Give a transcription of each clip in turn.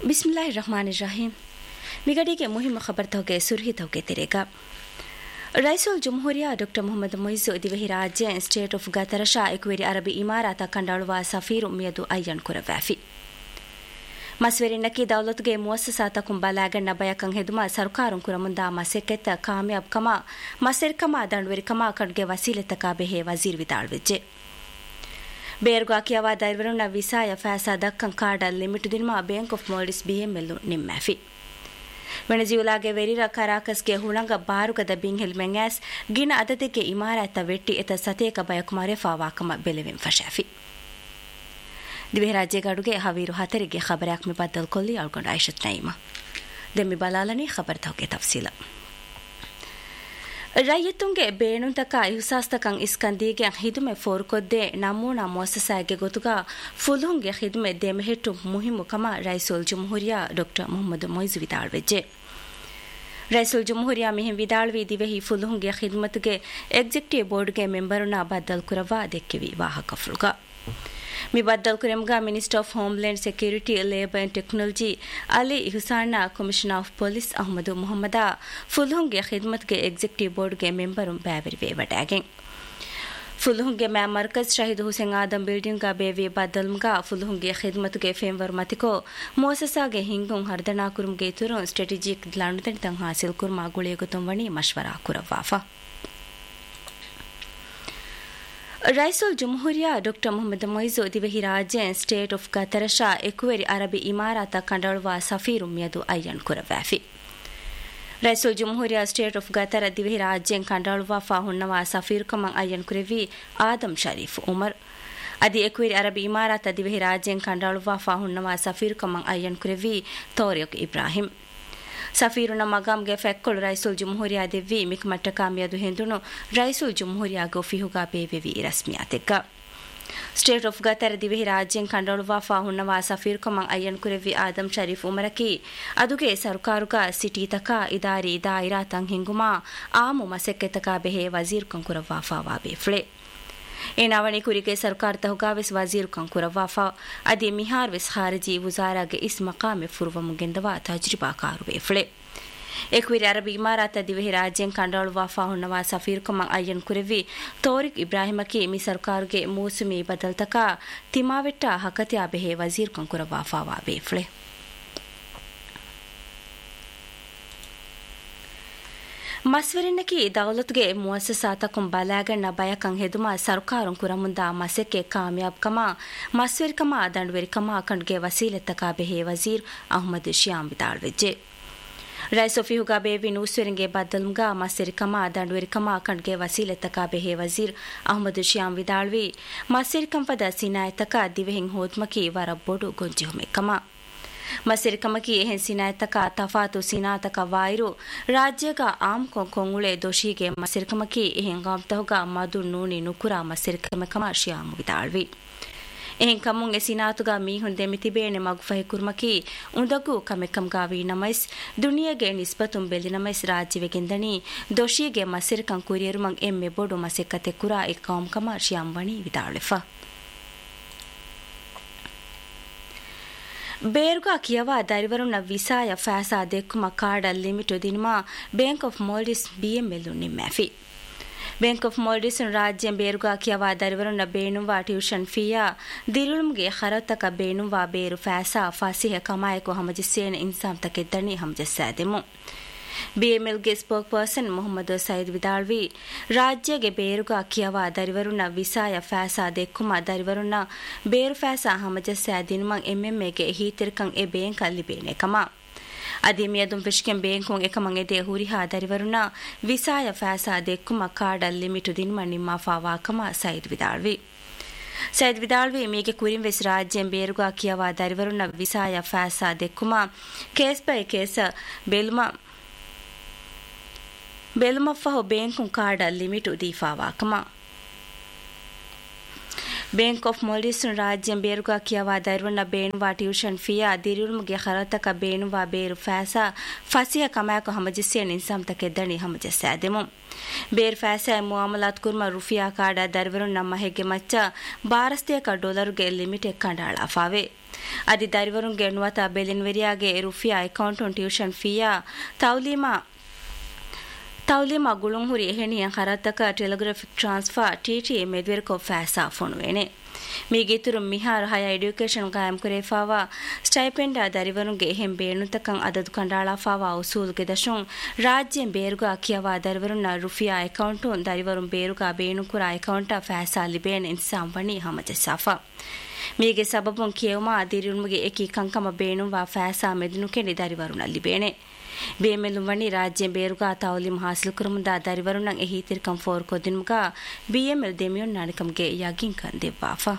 बिस्मिल्लाहिर्रहमानिर्रहीम मिगड़ी के मुहिम खबर तोगे सुरही तोगे तेरेगा ರೈಸುಲ್ ಜುಮ್ಹೂರಿಯಾ ಡಾಕ್ಟರ್ ಮೊಹಮ್ಮದ್ ಮೊಯ್ಜು ದಿವಹಿ ರಾಜ್ಯ ಸ್ಟೇಟ್ ಆಫ್ ಗತರಶಾ ಎಕ್ವೇರಿ ಅರಬಿ ಇಮಾರಾತ ಕಂಡಾಳುವ ಸಫೀರು ಮಿಯದು ಅಯ್ಯನ್ ಕುರವ್ಯಾಫಿ ಮಸ್ವೆರಿನ್ನಕಿ ದೌಲತ್ಗೆ ಮುವಸ್ಸಸಾತ ಕುಂಬಾಲಾಗಣ್ಣ ಬಯಕಂ ಹೆದುಮ ಸರ್ಕಾರಂ ಕುರಮುಂದಾ ಮಸೆಕೆತ್ತ ಕಾಮಯಾಬ್ comma ಮಸೆರ್ comma ದಂಡ್ವೆರಿ comma ಕಡ್ಗೆ ವಸೀಲೆತಕ ಬೆಹೆ Wazir ವಿದಾಳ್ವೆಜ್ಜೆ ಬೇರ್ಗಾ ಕಿಯವಾ ದೈವರುನ್ನ ವಿಸಾಯ ಫಾಸಾ ದಕ್ಕಂ ಕಾರ್ಡಲ್ limit ದಿನ್ಮಾ bank of ಮೋಲ್ಡಿಸ್ BML ನಿಮ್ಮಾಫಿ ವೆನೆಜುವೆಲಾಗೆ ವೆರಿರಾ ಕರಾಕಸ್ಗೆ ಹುಳಂಗ ಬಾರುಗದ ಬಿಂಗೆಲ್ ಮೆಂಗ್ಯಾಸ್ ಗಿನ ಅದತೆಗೆ ಇಮಾರಾತ ವೆಟ್ಟಿ ಎತ ಸತೇಕ ಬಯಕುಮಾರೆ ಫಾವಾಕಮ ಬೆಲೆವೆಂ ಫಶಾಫಿ ದಿವೆ ರಾಜ್ಯಗಾಡುಗೆ ಹವೀರು ಹತರಿಗೆ ಖಬರಾಕ್ ಮಿ ಬದಲ್ ಕೊಲ್ಲಿ ಅಳ್ಕೊಂಡ ಐಶತ್ ನೈಮಾ ದೆಮ್ಮಿ ಬಲಾಲನಿ ಖಬರ್ ತೋಗೆ ತಫಸೀಲ ರೈಯತುಂಗೆ ಬೇಣುಂತಕ ಇಹುಸಾಸ್ತಕಂ ಇಸ್ಕಂದೀಗೆ ಹಿದುಮೆ ಫೋರ್ಕೊದ್ದೆ ನಮೂನಾ ಮೊಸಸಾಗೆ ಗೊತುಗ ಫುಲುಂಗೆ ಹಿದುಮೆ ದೆಮೆಹಿಟ್ಟು ಮುಹಿಮು ಕಮ ರೈಸುಲ್ ಜುಮ್ಹೂರಿಯಾ doctor Mohammed ಮೊಯ್ಜು ವಿದಾಳ್ವೆಜ್ಜೆ ರೈಸುಲ್ ಜುಮ್ಹೂರಿಯಾ ಮಿಹಿಂ ವಿದಾಳ್ವಿ ದಿವೆಹಿ ಫುಲುಂಗೆ ಖಿದ್ಮತ್ಗೆ executive ಬೋರ್ಡ್ಗೆ ಮೆಂಬರುನಾ ಬದ್ದಲ್ ಕುರವಾ ದೆಕ್ಕಿವಿ ವಾಹಕಫುಲ್ಗ me ಬದ್ದಲ್ ಕುರೆಮ್ಗಾ minister of homeland security labour and technology Ali ಇಹುಸಾನ್ನ commissioner of police ಅಹಮದು Mohammad ಫುಲ್ಹುಂಗೆ ಖಿದ್ಮತ್ಗೆ executive ಬೋರ್ಡ್ಗೆ member ಬ್ಯಾವಿರಿವೆ ವಡಾಗೆ ಫುಲ್ಹುಂಗೆ ಮ್ಯಾ ಮರ್ಕಜ್ ಶಹೀದ್ ಹುಸೇನ್ ಆದಂ ಬಿಲ್ಡಿಂಗ್ ಬೇವಿ ಬದ್ದಲ್ಮಗಾ ಫುಲ್ಹುಂಗೆ ಖಿದ್ಮತ್ಗೆ ಫೇಮ್ವರ್ ಮತಿಕೋ ಮೋಸಸಾಗೆ ಹಿಂಗುಂ ಹರ್ದನಾ ಕುರುಮ್ಗೆ ತುರು ಸ್ಟ್ರಾಟಜಿಕ್ ಲಾಂಡತನ್ ತಂ ಹಾಸಿಲ್ ಕುರ್ಮಾ ಗುಳಿಯಗುತಂ ವಣಿ ಮಶ್ವರಾ ಕುರವಾಫಾ ರೈಸುಲ್ ಜುಮ್ಹೂರಿಯಾ ಡಾಕ್ಟರ್ ಮೊಹಮ್ಮದ್ ಮೊಯ್ಜು ದಿವಹಿ ರಾಜ್ಯ ಸ್ಟೇಟ್ ಆಫ್ ಗತರಶಾ ಎಕ್ವೇರಿ ಅರಬಿ ಇಮಾರಾತ ಕಂಡಾಳುವ ಸಫೀರು ಮಿಯದು ಅಯ್ಯನ್ ಕುರವ್ಯಾಫಿ ರೈಸುಲ್ ಜುಮ್ಹೂರಿಯಾ ಸ್ಟೇಟ್ ಆಫ್ ಗತರ ದಿವಹಿ ರಾಜ್ಯ ಕಂಡಾಳುವ ಫಾಹುನ್ನವ ಸಫೀರ್ ಕಮಂ ಅಯ್ಯನ್ ಕುರೆವಿ ಆದಂ ಶರೀಫ್ ಉಮರ್ ಅದಿ ಎಕ್ವೇರಿ ಅರಬಿ ಇಮಾರಾತ ದಿವಹಿ ರಾಜ್ಯ ಕಂಡಾಳುವ ಫಾಹುನ್ನವ ಸಫೀರ್ ಕಮಂ ಅಯ್ಯನ್ ಕುರೆವಿ ತೌರಿಕ್ ಇಬ್ರಾಹಿಂ ಸಫೀರುನ ಮಗಾಮ್ಗೆ ಫೆಕ್ಕಳು ರೈಸುಲ್ ಜುಮ್ಹೂರಿಯಾ ದೆವ್ವಿ ಮಿಕ್ಮಟ್ಟ ಕಾಮಿಯದು ಹೆಂದುನು ರೈಸುಲ್ ಜುಮ್ಹೂರಿಯಾ ಗೊಫಿಹುಗಾ ಬೇವೆವಿ ರಸ್ಮಿಯಾತೆಕ್ಕ ಸ್ಟೇಟ್ ಆಫ್ ಗತರ ದಿವಹಿ ರಾಜ್ಯಂ ಕಂಡಳುವಾ ಫಾಹುನ್ನವಾ ಸಫೀರ್ ಕಮಂ ಅಯ್ಯನ್ ಕುರೆವಿ ಆದಂ ಶರೀಫ್ ಉಮರಕಿ ಅದುಗೆ ಸರ್ಕಾರುಗ ಸಿಟೀತಕ ಇದಾರಿ ದಾಯಿರಾ ತಂ ಹಿಂಗುಮಾ ಆಮು ಮಸೆಕ್ಕೆತಕ ಬೆಹೆ ವಜೀರ್ ಕಂಕುರವಾ ಫಾವಾ ಬೇಫ್ಳೆ ಏನಾವಣಿ ಕುರಿಗೆ ಸರ್ಕಾರ ತಹುಗಾವೆಸ್ ವಜೀರ್ ಕಂಕುರವಾಫಾ ಅದಿ ಮಿಹಾರ್ ವೆಸ್ ಖಾರಿಜಿ ವಜಾರಾಗೆ ಇಸ್ ಮಕಾಮೆ ಫುರುವ ಮುಗೆಂದವ ತಜ್ರಿಬಾ ಕಾರು ಬೇಫ್ಳೆ ಎಕ್ವಿರಿ ಅರಬಿ ಇಮಾರಾತ ದಿವಹಿ ರಾಜ್ಯಂ ಕಂಡಾಳುವಾ ಫಾಹುನ್ನವಾ ಸಫೀರ್ ಕಮಂ ಅಯ್ಯನ್ ಕುರೆವಿ ತೌರಿಕ್ ಇಬ್ರಾಹಿಮಕಿ ಮಿ ಸರ್ಕಾರುಗೆ ಮೂಸುಮಿ ಬದಲ್ತಕ ತಿಮಾವೆಟ್ಟ ಹಕತ್ಯಾ ಬೆಹೆ ವಜೀರ್ ಕಂಕುರವಾಫಾವಾ ಬೇಫ್ಳೆ ಮಸ್ವೆರಿನ್ನಕಿ ದೌಲತ್ಗೆ ಮುವಸ್ಸಸಾತಕುಂ ಬಲಾಗಣ್ಣ ಬಯಕಂ ಹೆದುಮ ಸರ್ಕಾರಂ ಕುರಮುಂದಾ ಮಸೆಕೆ ಕಾಮಯಾಬ್ comma ಮಸ್ವೆರಿ comma ದಂಡ್ವೆರಿ comma ಕಂಡ್ಗೆ ವಸೀಲೆತಕ ಬೆಹೆ Wazir Ahmed ಶಿಯಾಮ್ ವಿದಾಳ್ವೆಜ್ಜೆ ರೈಸೋಫಿಹುಗಾ ಬೇವಿ ನೂಸ್ವೆರಿಂಗೆ ಬದ್ದಲ್ಮುಗಾ ಮಸ್ವೆರಿ comma ದಂಡ್ವೆರಿ comma ಕಂಡ್ಗೆ ವಸೀಲೆತಕ ಬೆಹೆ Wazir Ahmed ಶಿಯಾಮ್ ವಿದಾಳ್ವಿ ಮಸ್ವೆರಿ ಕಂಪದ ಸಿನಾಯತಕ ದಿವೆಹಿಂ ಹೋದ್ಮಕಿ ವರಬ್ಬೊಡು ಗೊಂಜಿಹುಮೆ comma ಮಸಿರಿ ಕಮಕಿ ಎಹೆನ್ ಸಿನಾಯತಕ ತಫಾತು ಸಿನಾತಕ ವಾಯಿರು ರಾಜ್ಯಗ am ಕೊಂಗುಳೆ ದೋಷಿಗೆ ಮಸಿರಿ ಕಮಕಿ ಎಹೆನ್ ಗಾಮ್ತಹುಗ ಮದು ನೂನಿ ನುಕುರ ಮಸಿರಿ ಕಮಕಮ ಶಿಯಾಮ್ ವಿದಾಳ್ವಿ ಎಹೆನ್ ಕಮುಂ ಎಸಿನಾತುಗ ಮೀಹುನ್ ದೆಮಿತಿಬೇನೆ ಮಗುಫಹಿ ಕುರ್ಮಕಿ ಉಂದಗು ಕಮೆಕಂಗಾ ವೀನಮೈಸ್ ದುನಿಯಗೆ ನಿಸ್ಬತುಂ ಬೆಲಿನಮೈಸ್ ರಾಜ್ಯವೆಗೆಂದನಿ ದೋಷಿಗೆ ಮಸಿರಿ ಕಂ ಕುರಿಯರುಮಂ ಎಮ್ಮೆ ಬೋಡು ಮಸೆಕತೆ ಕುರ A ಕಾಮ್ಕಮ ಶಿಯಾಮ್ ವಣಿ ವಿದಾಳೆಫಾ ಬೇರುಗಾ ಕಿಯವಾ ದೈವರುನ ವಿಸಾಯ ಫಾಸಾ ದೆಕ್ಕುಮ ಕಾರ್ಡಲ್ limit ದಿನಮಾ bank of ಮೋಲ್ಡಿಸ್ BML ನಿಮ್ಮಾಫಿ bank of ಮೋಲ್ಡಿಸ್ ರಾಜ್ಯ ಬೇರುಗಾ ಕಿಯವಾ ದೈವರುನ ಬೇಣುವಾ ಟ್ಯೂಷನ್ ಫಿಯಾ ದಿರುಳುಮ್ಗೆ ಖರತಕ ಬೇಣುವಾ ಬೇರು ಫಾಸಾ ಫಾಸಿಹ ಕಮಾಯಕು ಹಮಜಿಸ್ಸೇನ ಇನ್ಸಾಮ್ ತಕೆದ್ದನಿ ಹಮಜಸ್ಸಾದೆಮು ಬಿಎಂಎಲ್ಗೆ ಸ್ಪೋಕ್ ಪರ್ಸನ್ ಮೊಹಮ್ಮದ್ ಸೈದ್ ವಿದಾಳ್ವಿ ರಾಜ್ಯಗೆ ಬೇರುಗಾ ಕಿಯವಾ ದರಿವರುನ ವಿಸಾಯ ಫಾಸಾ ದೆಕ್ಕುಮ ದರಿವರುನ ಬೇರು ಫಾಸಾ ಹಮಜಸ್ಸಾ ದಿನಮಂ ಎಂಎಂಎಗೆ ಹೀತಿರ್ಕಂ ಎ ಬ್ಯಾಂಕ್ ಅಲ್ಲಿ ಬೇನೆ ಕಮ ಅದಿಮಿಯದುಂ ಫಿಶ್ಕೆಂ ಬ್ಯಾಂಕುಂ ಎಕಮಂ ಎದೆ ಹುರಿಹಾ ದರಿವರುನ ವಿಸಾಯ ಫಾಸಾ ದೆಕ್ಕುಮ ಕಾರ್ಡಲ್ ಲಿಮಿಟು ದಿನಮ ನಿಮ್ಮ ಫಾವಾ ಕಮ Said ವಿದಾಳ್ವಿ Said ವಿದಾಳ್ವಿ ಮೇಗೆ ಕುರಿಂ ವೆಸ್ ರಾಜ್ಯಂ ಬೇರುಗಾ ಕಿಯವಾ ದರಿವರುನ ವಿಸಾಯ ಫಾಸಾ ದೆಕ್ಕುಮ case by case ಬೆಲ್ಮಫಹು bank ಕಾರ್ಡಲ್ limit ದೀಫಾವಾ ಕಮ ಬ್ಯಾಂಕ್ ಆಫ್ ಮೋಲ್ಡಿಸ್ ರಾಜ್ಯಂ ಬೇರುಗಾ ಕಿಯವಾ ದೈರ್ವನ್ನ ಬೇಣುವಾ ಟ್ಯೂಷನ್ ಫಿಯಾ ದಿರುಳುಮ್ಗೆ ಖರತಕ ಬೇಣುವಾ ಬೇರು ಫಾಸಾ ಫಸಿಯ ಕಮಾಯಕು ಹಮಜಿಸ್ಸಿಯ ನಿನ್ಸಾಮ್ ತಕೆದ್ದಣಿ ಹಮಜಸ್ಸಾದೆಮು ಬೇರು ಫಾಸಾ ಮುಆಮಲಾತ್ ಕುರ್ಮ ರುಫಿಯಾ ಕಾರ್ಡ ದೈರ್ವರುನ್ನ ಮಹೆಗೆ ಮಚ್ಚ $12 ಲಿಮಿಟ್ ಕಂಡಾಳಾಫಾವೆ ಅದಿ ದರಿವರುಂಗೆ ನುವತ ಬೆಲಿನ್ವೆರಿಯಾಗೆ rufiyaa ಅಕೌಂಟುನ್ tuition ಫೀಯಾ ತೌಲಿಮಾ ಗುಳುಂಹುರಿ ಎಹೆಣಿಯ ಹರತ್ತಕ telegraphic transfer TT ಮೆದ್ವೆರ್ಕೊ ಫ್ಯಾಸಾ ಫೊಣುವೆನೆ ಮೀಗಿತುರು ಮಿಹಾರ್ ಹಯ ಎಡ್ಯುಕೇಷನ್ ಕಾಯಂ ಕುರೇಫಾವಾ ಸ್ಟೈಪೆಂಡ್ ದರಿವರುಂಗೆ ಎಹೆಂ ಬೇಣುತಕಂ ಅದದು ಕಂಡಾಳಾಫಾವಾ ಉಸೂಲ್ಗೆ ದಶುಂ ರಾಜ್ಯಂ ಬೇರುಗ ಕಿಯವಾ ದರಿವರುನ್ನ ರುಫಿಯಾ ಅಕೌಂಟುನ್ ದರಿವರುಂ ಬೇರುಗ ಬೇಣುಕುರ ಅಕೌಂಟ ಫ್ಯಾಸಾ ಲಿಬೇನ್ ಇನ್ಸಾಂ ವಣಿ ಹಮಜಸಾಫಾ ಮೀಗೆ ಸಬಬುಂ ಕಿಯವುಮಾ ದಿರುನ್ಮುಗೆ ಎಕಿ ಕಂಕಮ ಬೇಣುವಾ ಫ್ಯಾಸಾ ಮೆದುನುಕೆನಿ ದರಿವರುನ್ನ ಲಿಬೇನೆ ಬೇಮೆಲುಂ ವಣಿ ರಾಜ್ಯಂ ಬೇರುಗ ತೌಲಿಂ ಹಾಸಿಲ್ ಕುರುಮುದಾ ದರಿವರುನ್ನಂ ಎಹೀತಿರ್ಕಂ ಫೋರ್ ಕೊದಿನ್ಮುಗ ಬಿಎಂಎಲ್ ದೆಮಿಯೊನ್ ನಾಣಿಕಂಗೆ ಯಾಗಿನ್ ಕನ್ ದೆವ್ವಾಫಾ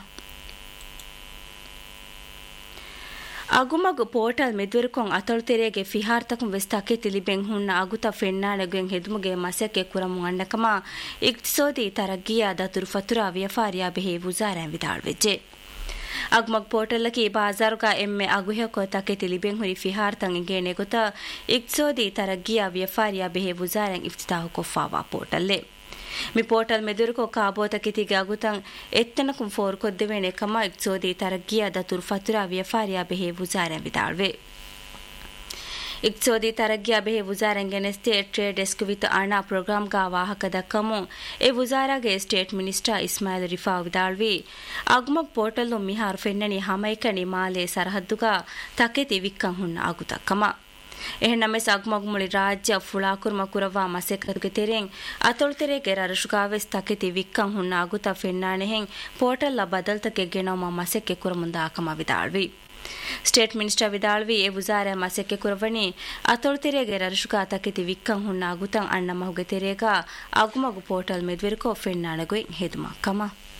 ಅಗುಮಗು ಪೋರ್ಟಲ್ ಮೆದುರುಕೊಂ ಅತಳುತೆರೆಗೆ ಫಿಹಾರ್ತಕಂ ವೆಸ್ತಾಕೆ ತಿಲಿಬೆಂ ಹುನ್ನ ಅಗುತ ಫೆನ್ನಾಣೆಗೆಂ ಹೆದುಮುಗೆ ಮಸಕ್ಕೆ ಕುರಮು ಅಂಡಕಮ ಇಕ್ತಿಸೋದಿ ತರಗ್ಗಿಯಾ ದತುರು ಫತುರಾ ವ್ಯಫಾರಿಯಾ ಬೆಹೆ ವುಜಾರಂ ವಿದಾಳ್ವೆಜ್ಜೆ ಅಗ್ಮಗ್ ಪೋರ್ಟಲ್ಲಕಿ ಬಾಜಾರುಗ ಎಮ್ಮೆ ಅಗುಹೆಕೊ ತಕೆ ತಿಲಿಬೆಂ ಹುರಿ ಫಿಹಾರ್ತಂ ಇಂಗೆ ನೆಗುತ ಇಕ್ತಿಸೋದಿ ತರಗ್ಗಿಯಾ ವ್ಯಫಾರಿಯಾ ಬೆಹೆ ವುಜಾರಂ ಇಫ್ತಿತಾಹು ಕೊಫಾವಾ ಪೋರ್ಟಲ್ಲೆ ಮಿ ಪೋರ್ಟಲ್ ಮೆದುರುಕೊ ಕಾಬೋತಕಿತಿಗೆ ಅಗುತಂ ಎತ್ತನಕುಂ ಫೋರ್ ಕೊದ್ದೆವೆನೆ ಕಮ ಇಕ್ತಿಸೋದಿ ತರಗ್ಗಿಯಾ ದತುರು ಫತುರಾ ವ್ಯಫಾರಿಯಾ ಬೆಹೆ ವುಜಾರಂ ವಿದಾಳ್ವೆ ಇಕ್ತಿಸೋದಿ ತರಗ್ಗಿಯಾ ಬೆಹೆ ವುಜಾರಂಗೆನೆ ಸ್ಟೇಟ್ ಟ್ರೇಡ್ ಎಸ್ಕುವಿತ ಅಣಾ ಪ್ರೋಗ್ರಾಮ್ಗಾ ವಾಹಕದ Camus A ವುಜಾರಾಗೆ state minister Ismail ರಿಫಾ ವಿದಾಳ್ವಿ ಅಗ್ಮಗ್ portal ಮಿಹಾರ್ ಫೆನ್ನನಿ ಹಮೈಕನಿ ಮಾಲೆ ಸರಹದ್ದುಗಾ ತಕೆತಿ ವಿಕ್ಕಂ ಹುನ್ನ ಅಗುತಕ್ಕಮ ಎಹೆನ್ನಮೆಸ್ ಅಗ್ಮಗ್ ಮುಳಿ ರಾಜ್ಯ ಫುಳಾಕುರ್ಮ ಕುರವಾ ಮಸೆಕರುಗೆ ತೆರೆಂ ಅತೊಳ್ತೆರೆಗೆ ರರಶುಗಾವೆಸ್ ತಕೆತಿ ವಿಕ್ಕಂ ಹುನ್ನ ಅಗುತ ಫೆನ್ನಾಣೆಹೆಂ ಪೋರ್ಟಲ್ಲ ಬದಲ್ತಕೆ ಗೆನೋಮ ಮಸೆಕ್ಕೆ ಕುರಮುಂದ ಆಕಮ ವಿದಾಳ್ವಿ ಸ್ಟೇಟ್ ಮಿನಿಸ್ಟರ್ ವಿದಾಳ್ವಿ ಎ ವುಜಾರ ಮಸೆಕ್ಕೆ ಕುರವಣಿ ಅತೊಳ್ತೆರೆಗೆ ರರಶುಗಾ ತಕೆತಿ ವಿಕ್ಕಂ ಹುನ್ನ ಅಗುತಂ ಅಣ್ಣಮಹುಗೆ ತೆರೆಗ ಅಗುಮಗು ಪೋರ್ಟಲ್ ಮೆದ್ವೆರ್ಕೊ ಫೆನ್ನಾಣೆಗೊಯ್ ಹೆದುಮ ಕಮ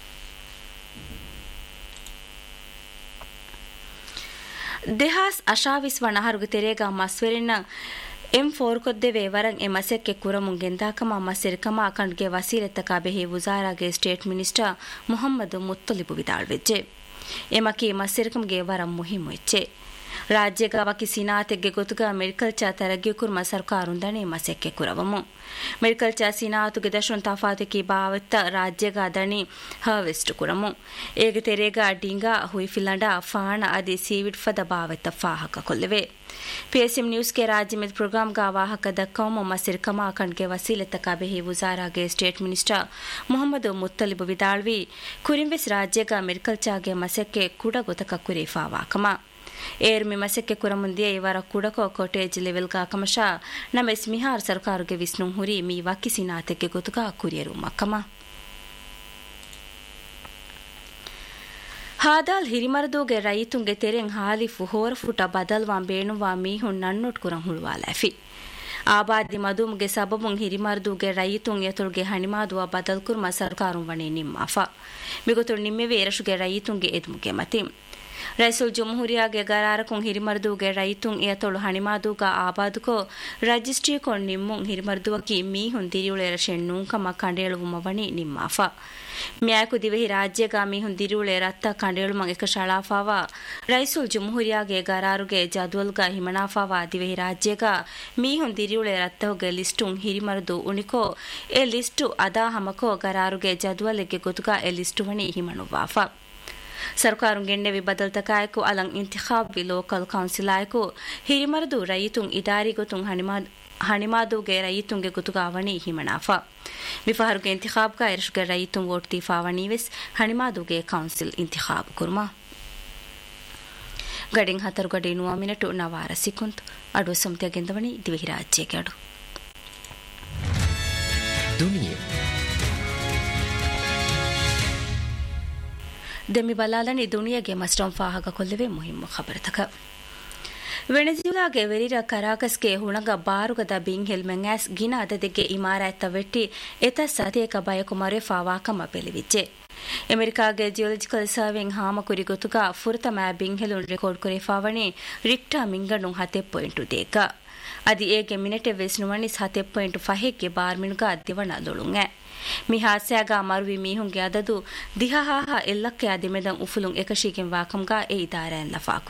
ದೆಹಾಸ್ ಅಶಾವಿಸ್ ವಣಹರುಗೆ ತೆರೆಗ ಮಸ್ವೆರಿನ ಎಂ4 ಕೊದ್ದೆವೆ ವರಂ A ಮಸೆಕ್ಕೆ ಕುರಮುಂ ಗೆಂದಾಕಮ ಮಸೆರ್ಕಮ ಅಕಂಡ್ಗೆ ವಸೀಲೆತ್ತಕ ಬೆಹೆ ವುಜಾರಾಗೆ state minister Muhammad ಮುತ್ತಲಿಬು ವಿದಾಳ್ವೆಜ್ಜೆ ಎಮಕಿ ಮಸೆರ್ಕಂಗೆ ವರಂ ಮುಹಿಮು ಎಚ್ಚೆ ರಾಜ್ಯಗ ವಕಿ ಸಿನಾತೆಗೆ ಗೊತುಗ medical ಚಾ ತರಗ್ಗಿ ಕುರ್ಮ ಸರ್ಕಾರುಂದನೆ ಮಸೆಕ್ಕೆ ಕುರವಮು ಮೆಡಿಕಲ್ ಚಾ ಸಿನಾತುಗೆ ದಶುನ್ ತಫಾತಕಿ ಬಾವತ್ತ ರಾಜ್ಯಗ ದಣಿ ಹವೆಸ್ಟ್ ಕುರಮು ಏಗೆ ತೆರೆಗ ಡಿಂಗಾ ಹುಯಿಫಿಲಂಡ ಫಾಣ ಅದಿ ಸೀವಿಡ್ ಫದ ಬಾವತ್ತ ಫಾಹಕ ಕೊಲ್ಲೆವೆ ಪಿಎಸ್ಎಂ ನ್ಯೂಸ್ के राज्य में प्रोग्राम का वाहक दक्कम मसिर कमा खंड के वसीले तक बेही वजारा के स्टेट मिनिस्टर मोहम्मद मुत्तलिब विदाळवी कुरिंविस राज्य का मेडिकल चागे मसके कुಡ ಗೊತಕ ಕುರಿಫಾವಾ ಕಮ ಏರ್ ಮಿ ಮಸಕ್ಕೆ ಕುರಮುಂದಿಯ ಇವರ ಕುಡಕೋ ಕೋಟೇಜ್ ಲೆವೆಲ್ ಕಾ ಕಮಶ ನಮೆಸ್ ಮಿಹಾರ್ ಸರ್ಕಾರಗೆ ವಿಷ್ಣು ಹುರಿ ಮಿ ವಕಿಸಿನಾತೆಗೆ ಗೊತಕ ಕುರಿಯರು ಮಕ್ಕಮ ಹಾದಾಲ್ ಹಿರಿಮರದೂಗೆ ರೈತುಂಗೆ ತೆರೆಂ ಹಾಲಿಫು ಹೋರಫುಟ ಬದಲ್ವಾಂ ಬೇಣುವಾ ಮೀಹುನ್ ನನ್ನೊಟ್ ಕುರಂ ಹುಳುವಾಲಾಫಿ ಆಬಾದಿ ಮದುಮ್ಗೆ ಸಬಬುಂ ಹಿರಿಮರದೂಗೆ ರೈತುಂ ಯತುಳ್ಗೆ ಹಣಿಮಾದುವ ಬದಲ್ ಕುರ್ಮ ಸರ್ಕಾರುಂ ವಣೆ ನಿಮ್ಮಾಫಾ ಮಿಗೊತುಳ್ ನಿಮ್ಮೆವೆ ಎರಶುಗೆ ರೈತುಂಗೆ ಎದುಮುಗೆ ಮತಿ ರೈಸುಲ್ ಜುಮ್ಹೂರಿಯಾಗೆ ಗರಾರಕುಂ ಹಿರಿಮರದೂಗೆ ರೈತುಂ ಯತುಳು ಹಣಿಮಾದುಗ ಆಬಾದುಕೋ ರಜಿಸ್ಟ್ರಿ ಕೊನ್ ನಿಮ್ಮುಂ ಹಿರಿಮರದುವಕಿ ಮೀಹುನ್ ದಿರಿಯುಳೆರ ಶೆಣ್ಣುಂ ಕಮ ಕಂಡೇಳುವುಮ ವಣಿ ನಿಮ್ಮಾಫಾ ಮ್ಯಾಕು ದಿವೆಹಿ ರಾಜ್ಯಗ ಮೀಹುನ್ ದಿರಿಯುಳೆ ರತ್ತ ಕಂಡೇಳುಮಂ ಎಕ ಶಳಾಫಾವಾ ರೈಸುಲ್ ಜುಮ್ಹೂರಿಯಾಗೆ ಗರಾರುಗೆ ಜದ್ವಲ್ಗ ಹಿಮಣಾಫಾವಾ ದಿವೆಹಿ ರಾಜ್ಯಗ ಮೀಹುನ್ ದಿರಿಯುಳೆ ರತ್ತಹುಗೆ ಲಿಸ್ಟುಂ ಹಿರಿಮರದು ಉಣಿಕೋ ಎ ಲಿಸ್ಟು ಅದಾ ಹಮಕೋ ಗರಾರುಗೆ ಜದ್ವಲ್ಗೆ ಗೊತುಗ A list ವಣಿ ಹಿಮಣುವಾಫಾ ಸರ್ಕಾರುಂ ಗೆಂಡೆವಿ ಬದಲ್ತಕಾಯಕು Alam ಇಂತಿಖಾಬ್ V local ಕೌನ್ಸಿಲಾಯಕು ಹಿರಿಮರದು ರೈತುಂ ಇದಾರಿ ಗೊತುಂ ಹಣಿಮಾದುಗೆ ರೈತುಂಗೆ ಗೊತುಗಾವಣಿ ಹಿಮಣಾಫಾ ವಿಫಹರುಗೆ ಇಂತಿಖಾಬ್ ಕಾ ಎರಶುಗೆ ರೈತುಂ ವೋಟ್ ತೀಫಾವಣಿವೆಸ್ ಹಣಿಮಾದುಗೆ ಕೌನ್ಸಿಲ್ ಇಂತಿಖಾಬ್ ಕುರ್ಮಾ ಗಡಿಂ 4 ಗಡಿ 9 ಮಿನಿಟು ನವಾರ ಸಿಕುಂತ್ ಅಡು ಸಂತ್ಯ ಗೆಂದವಣಿ ದಿವಿಹಿ ರಾಜ್ಯಕ್ಕೆ ಅಡು ದುನಿಯಾ ದೆಮಿ ಬಲಾಲನಿ ದುನಿಯಾಗೆ ಮಸ್ಟಂ ಫಾಹಗ ಕೊಲ್ಲೆವೆ ಮುಹಿಮ್ಮ ಖಬರತಕ ವೆನೆಜುಲಾಗೆ ವೆರಿರ ಕರಾಕಸ್ಗೆ ಹುಣಗ ಬಾರುಗದ ಬಿಂಗೆಲ್ ಮೆಂಗಾಸ್ ಗಿನ ಅದದೆಗೆ ಇಮಾರಾಯತ್ತ ವೆಟ್ಟಿ ಎತ ಸತೇಕ ಬಯಕು ಮರೆ ಫಾವಾಕಮ ಬೆಲಿವಿಚ್ಚೆ ಅಮೆರಿಕಾಗೆ ಜಿಯೋಲಜಿಕಲ್ ಸರ್ವೆಂ ಹಾಮ ಕುರಿ ಗೊತುಗ ಫುರತ ಮ್ಯಾ ಬಿಂಗೆಲುನ್ ರೆಕಾರ್ಡ್ ಕುರೆ ಫಾವಣಿ ರಿಕ್ಟಾ ಮಿಂಗಣು 10.2 ದೇಕ ಅದಿ ಏಗೆ ಮಿನಿಟೆ ವೆಸ್ನುವಣಿ 10.5 ಗೆ ಬಾರ್ಮಿನುಗ ಅದ್ದಿವಣ ಲೊಳುಂಗೆ ಮಿಹಾಸ್ಯಾಗ ಮರುವಿ ಮೀಹುಂಗೆ ಅದದು ದಿಹಹಾಹ ಎಲ್ಲಕ್ಕೆ ಅದಿಮೆದಂ ಉಫುಲುಂ ಏಕಶೀಗೆಂ ವಾಕಂಗ ಎ ಇದಾರೆನ್ ಲಫಾ